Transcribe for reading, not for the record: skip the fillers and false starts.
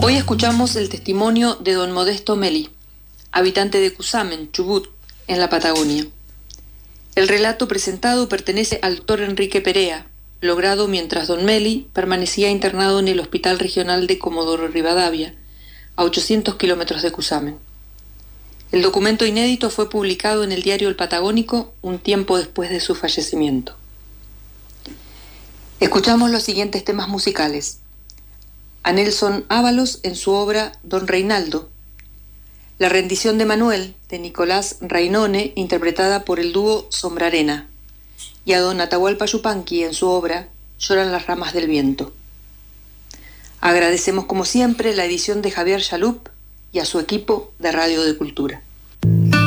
Hoy escuchamos el testimonio de don Modesto Meli, habitante de Cusamen, Chubut, en la Patagonia. El relato presentado pertenece al doctor Enrique Perea, logrado mientras don Meli permanecía internado en el Hospital Regional de Comodoro Rivadavia, a 800 kilómetros de Cusamen. El documento inédito fue publicado en el diario El Patagónico un tiempo después de su fallecimiento. Escuchamos los siguientes temas musicales. A Nelson Ábalos en su obra Don Reinaldo, La rendición de Manuel, de Nicolás Rainone, interpretada por el dúo Sombrarena, y a don Atahualpa Yupanqui en su obra Lloran las ramas del viento. Agradecemos como siempre la edición de Javier Chalup y a su equipo de Radio de Cultura.